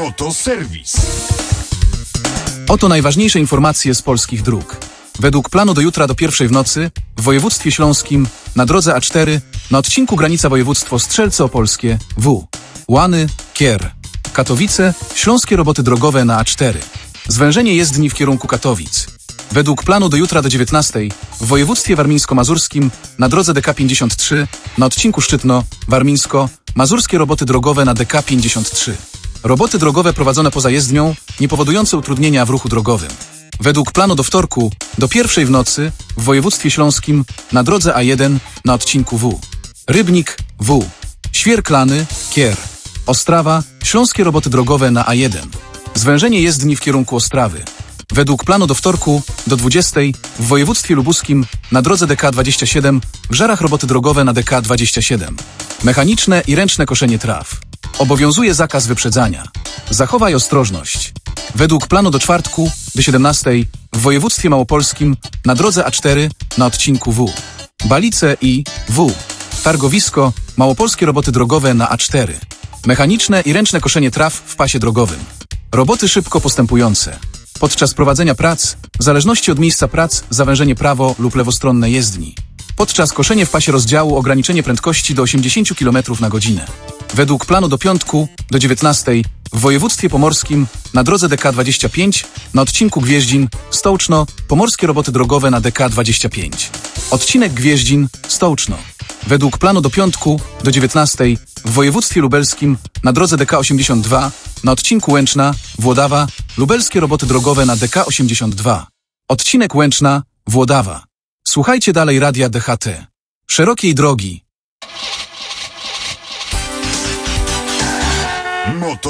Motoserwis. Oto najważniejsze informacje z polskich dróg. Według planu do jutra do 1:00 w nocy w województwie śląskim na drodze A4 na odcinku granica województwo Strzelce Opolskie W. Łany, Kier. Katowice, śląskie roboty drogowe na A4. Zwężenie jezdni w kierunku Katowic. Według planu do jutra do 19:00 w województwie warmińsko-mazurskim na drodze DK 53 na odcinku Szczytno-Warmińsko mazurskie roboty drogowe na DK 53. Roboty drogowe prowadzone poza jezdnią, nie powodujące utrudnienia w ruchu drogowym. Według planu do wtorku do 1:00 w nocy w województwie śląskim na drodze A1 na odcinku W. Rybnik W. Świerklany, Kier. Ostrawa, śląskie roboty drogowe na A1. Zwężenie jezdni w kierunku Ostrawy. Według planu do wtorku do 20:00 w województwie lubuskim na drodze DK 27 w Żarach roboty drogowe na DK 27. Mechaniczne i ręczne koszenie traw. Obowiązuje zakaz wyprzedzania. Zachowaj ostrożność. Według planu do czwartku do 17:00 w województwie małopolskim na drodze A4 na odcinku W. Balice i W. Targowisko, małopolskie roboty drogowe na A4. Mechaniczne i ręczne koszenie traw w pasie drogowym. Roboty szybko postępujące. Podczas prowadzenia prac, w zależności od miejsca prac, zawężenie prawo lub lewostronne jezdni. Podczas koszenia w pasie rozdziału ograniczenie prędkości do 80 km/h. Według planu do piątku do 19:00 w województwie pomorskim na drodze DK 25 na odcinku Gwieździn-Stołczno pomorskie roboty drogowe na DK 25. Odcinek Gwieździn-Stołczno. Według planu do piątku do 19:00 w województwie lubelskim na drodze DK 82 na odcinku Łęczna-Włodawa lubelskie roboty drogowe na DK 82. Odcinek Łęczna-Włodawa. Słuchajcie dalej radia DHT. Szerokiej drogi.